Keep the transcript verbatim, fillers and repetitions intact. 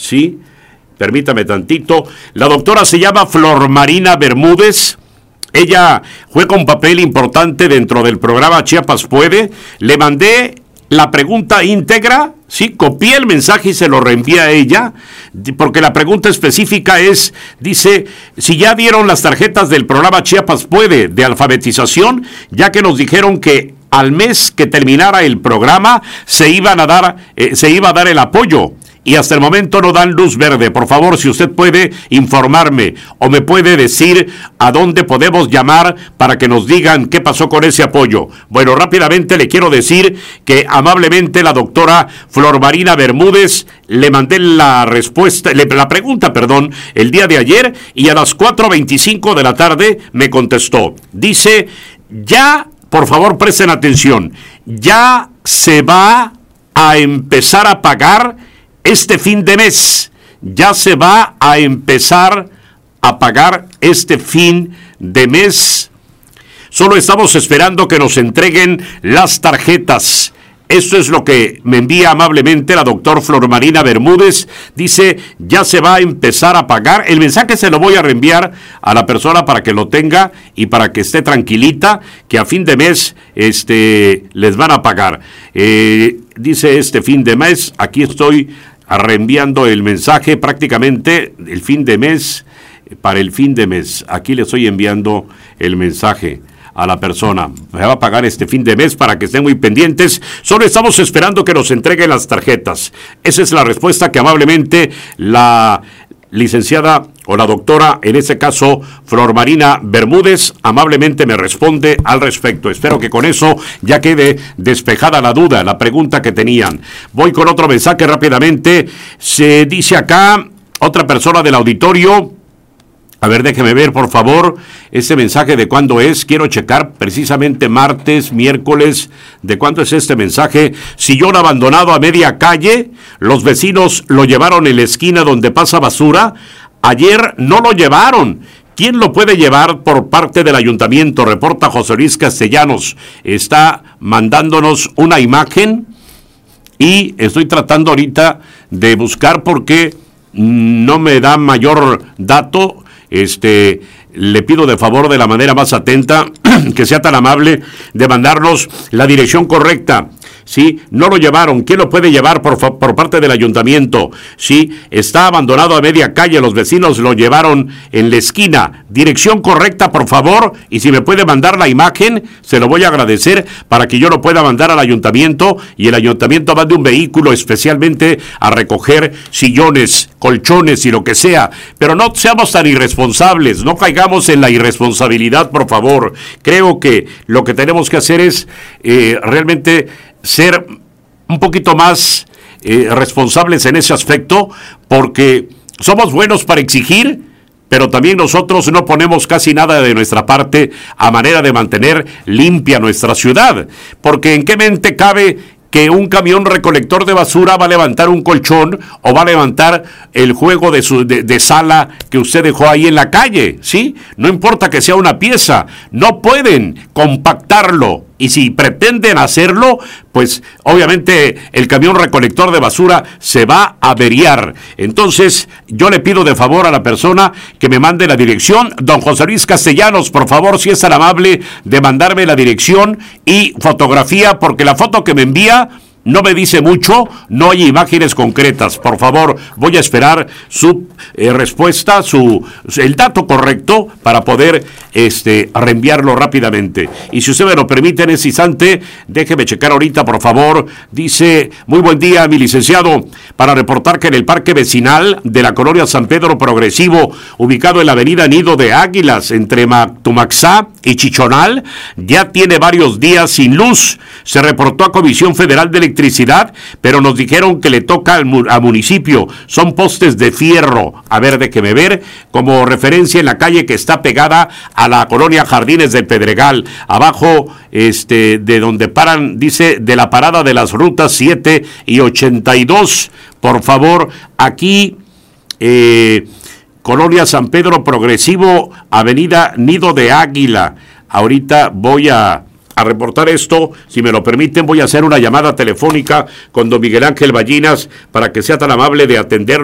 ¿sí? Permítame tantito. La doctora se llama Flor Marina Bermúdez. Ella juega un papel importante dentro del programa Chiapas Puede. Le mandé la pregunta íntegra, sí, copié el mensaje y se lo reenvié a ella, porque la pregunta específica es, dice, si ya dieron las tarjetas del programa Chiapas Puede de alfabetización, ya que nos dijeron que al mes que terminara el programa se iban a dar, eh, se iba a dar el apoyo. Y hasta el momento no dan luz verde. Por favor, si usted puede informarme o me puede decir a dónde podemos llamar para que nos digan qué pasó con ese apoyo. Bueno, rápidamente le quiero decir que amablemente la doctora Flor Marina Bermúdez le mandé la respuesta, la pregunta, perdón, el día de ayer y a las cuatro veinticinco de la tarde me contestó. Dice, ya, por favor presten atención, ya se va a empezar a pagar este fin de mes, ya se va a empezar a pagar este fin de mes. Solo estamos esperando que nos entreguen las tarjetas. Esto es lo que me envía amablemente la doctora Flor Marina Bermúdez. Dice, ya se va a empezar a pagar. El mensaje se lo voy a reenviar a la persona para que lo tenga y para que esté tranquilita, que a fin de mes este, les van a pagar. Eh, dice este fin de mes, aquí estoy reenviando el mensaje prácticamente el fin de mes, para el fin de mes. Aquí le estoy enviando el mensaje a la persona. Me va a pagar este fin de mes para que estén muy pendientes. Solo estamos esperando que nos entreguen las tarjetas. Esa es la respuesta que amablemente la licenciada o la doctora, en este caso Flor Marina Bermúdez, amablemente me responde al respecto. Espero que con eso ya quede despejada la duda, la pregunta que tenían. Voy con otro mensaje rápidamente. Se dice acá, otra persona del auditorio. A ver, déjeme ver, por favor, este mensaje de cuándo es. Quiero checar precisamente martes, miércoles, de cuándo es este mensaje. Sillón abandonado a media calle. Los vecinos lo llevaron en la esquina donde pasa basura. Ayer no lo llevaron. ¿Quién lo puede llevar por parte del ayuntamiento? Reporta José Luis Castellanos. Está mandándonos una imagen y estoy tratando ahorita de buscar porque no me da mayor dato. Este, le pido de favor de la manera más atenta que sea tan amable de mandarnos la dirección correcta. Sí, no lo llevaron. ¿Quién lo puede llevar por, por parte del ayuntamiento? Sí, está abandonado a media calle. Los vecinos lo llevaron en la esquina. Dirección correcta, por favor. Y si me puede mandar la imagen, se lo voy a agradecer para que yo lo pueda mandar al ayuntamiento y el ayuntamiento mande un vehículo especialmente a recoger sillones, colchones y lo que sea. Pero no seamos tan irresponsables. No caigamos en la irresponsabilidad, por favor. Creo que lo que tenemos que hacer es eh, realmente ser un poquito más eh, responsables en ese aspecto, porque somos buenos para exigir, pero también nosotros no ponemos casi nada de nuestra parte a manera de mantener limpia nuestra ciudad, porque ¿en qué mente cabe que un camión recolector de basura va a levantar un colchón o va a levantar el juego de, su, de, de sala que usted dejó ahí en la calle? ¿Sí? No importa que sea una pieza, no pueden compactarlo. Y si pretenden hacerlo, pues obviamente el camión recolector de basura se va a averiar. Entonces, yo le pido de favor a la persona que me mande la dirección. Don José Luis Castellanos, por favor, si es tan amable de mandarme la dirección y fotografía, porque la foto que me envía no me dice mucho, no hay imágenes concretas. Por favor, voy a esperar su eh, respuesta, su el dato correcto para poder este reenviarlo rápidamente. Y si usted me lo permite en ese instante, déjeme checar ahorita, por favor. Dice, muy buen día, mi licenciado, para reportar que en el parque vecinal de la colonia San Pedro Progresivo, ubicado en la avenida Nido de Águilas, entre Tumaxá y Chichonal, ya tiene varios días sin luz. Se reportó a Comisión Federal de Electricidad, pero nos dijeron que le toca al mu- a municipio. Son postes de fierro. A ver, déjeme ver, como referencia en la calle que está pegada a la colonia Jardines del Pedregal, abajo este de donde paran, dice, de la parada de las rutas siete y ochenta y dos. Por favor, aquí eh, colonia San Pedro Progresivo, avenida Nido de Águila. Ahorita voy a a reportar esto, si me lo permiten, voy a hacer una llamada telefónica con don Miguel Ángel Ballinas para que sea tan amable de atender